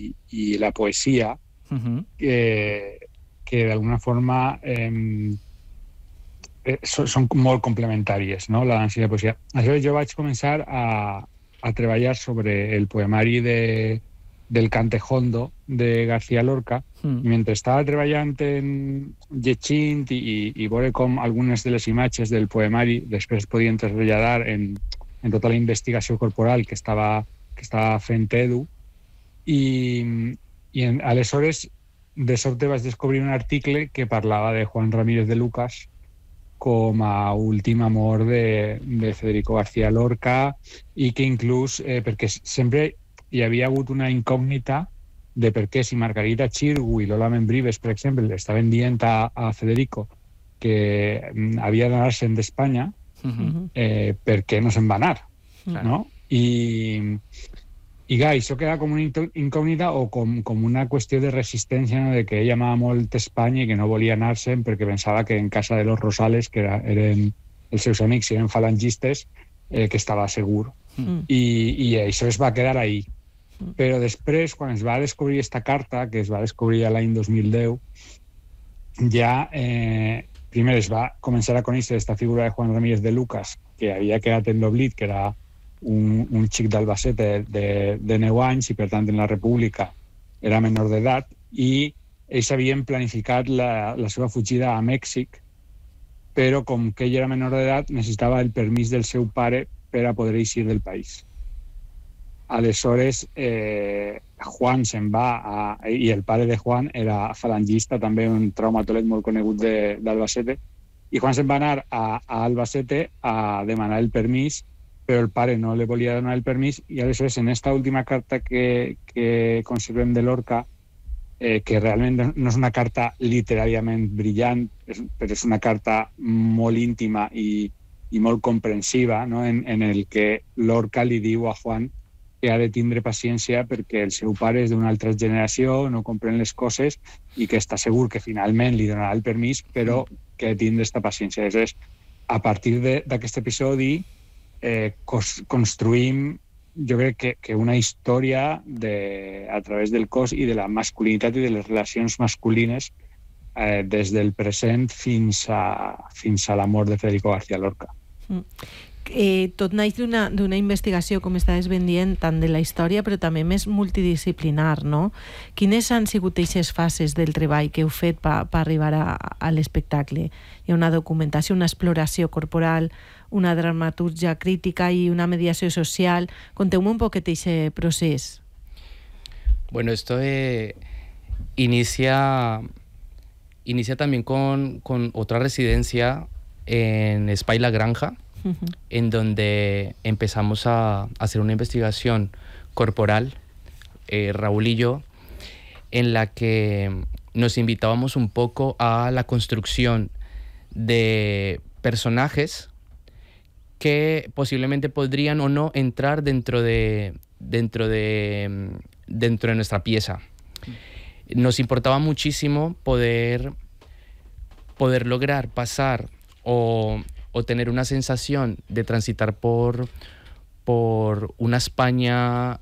y la poesía, que de alguna forma són molt complementàries, no? La dansa i la poesia. Aleshores jo vaig començar a treballar sobre el poemari del Cantejondo de García Lorca, i mentre estava treballant llegint i veure com algunes de les imatges del poemari després es podien traslladar en tota la investigació corporal que estava fent Edu, i aleshores de sobte vaig descobrir un article que parlava de Juan Ramírez de Lucas com a últim amor de Federico García Lorca, i que inclús, perquè sempre hi havia hagut una incògnita de per què si Margarita Xirgu i Lola Membrives, per exemple, li estaven dient a Federico que havia d'anar-se'n d'Espanya, per què no se'n va anar, no? I clar, això queda com una incògnita o com una qüestió de resistència, no? De que ell amava molt Espanya i que no volia anar-se'n perquè pensava que en casa de los Rosales, que eren els seus amics i eren falangistes, que estava segur. I això es va quedar ahí. Però després, quan es va descobrir aquesta carta, que es va descobrir l'any 2010, ja primer es va començar a conèixer aquesta figura de Juan Ramírez de Lucas, que havia quedat en l'oblit, que era un xic d'Albacete de 9 anys i per tant en la República era menor d'edat, i ells havien planificat la seva fugida a Mèxic, però com que ell era menor d'edat necessitava el permís del seu pare per a poder eixir del país. Aleshores Juan se'n va i el pare de Juan era falangista, també un traumatòleg molt conegut d'Albacete, i Juan se'n va anar a Albacete a demanar el permís, però el pare no li volia donar el permís, i aleshores en esta última carta que conservem de Lorca, que realment no és una carta literàriament brillant, però és una carta molt íntima i molt comprensiva, no? En el que Lorca li diu a Juan que ha de tindre paciència perquè el seu pare és d'una altra generació, no comprèn les coses i que està segur que finalment li donarà el permís, però que ha de tindre aquesta paciència. Aleshores, a partir d'aquest episodi construïm, jo crec que una història a través del cos i de la masculinitat i de les relacions masculines des del present fins a la mort de Federico García Lorca. Tot naix d'una investigació, com estaves ben dient, tant de la història però també més multidisciplinar, no? Quines han sigut aquestes fases del treball que heu fet per arribar a l'espectacle? Hi ha una documentació, una exploració corporal, una dramatúrgia crítica i una mediació social. Conteu-me un poquet aquest procés. Bueno, esto inicia también con otra residencia en Espai La Granja, en donde empezamos a hacer una investigación corporal, Raúl y yo, en la que nos invitábamos un poco a la construcción de personajes que posiblemente podrían o no entrar dentro de nuestra pieza. Nos importaba muchísimo poder lograr pasar o tener una sensación de transitar por una España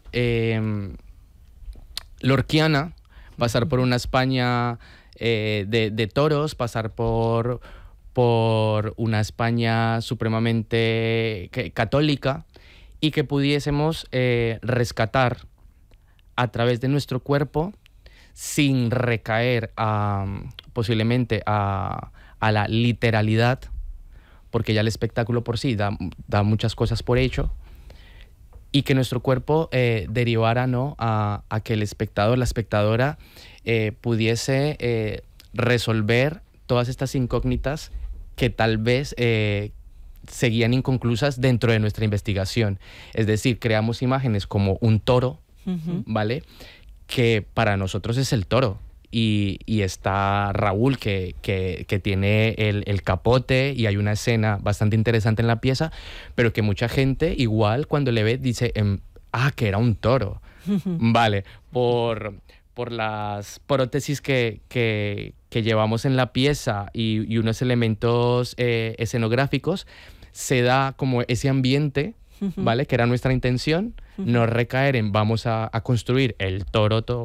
lorquiana, pasar por una España de toros, pasar por una España supremamente católica, y que pudiésemos rescatar a través de nuestro cuerpo, sin recaer posiblemente a la literalidad, porque ya el espectáculo por sí da muchas cosas por hecho, y que nuestro cuerpo derivara, ¿no?, a que el espectador, la espectadora pudiese resolver todas estas incógnitas que tal vez seguían inconclusas dentro de nuestra investigación. Es decir, creamos imágenes como un toro, ¿vale?, que para nosotros es el toro. Y está Raúl que tiene el capote, y hay una escena bastante interesante en la pieza, pero que mucha gente igual cuando le ve dice, que era un toro. Vale, por las prótesis que llevamos en la pieza y unos elementos escenográficos, se da como ese ambiente, ¿vale?, que era nuestra intención, no recaer en vamos a construir el toro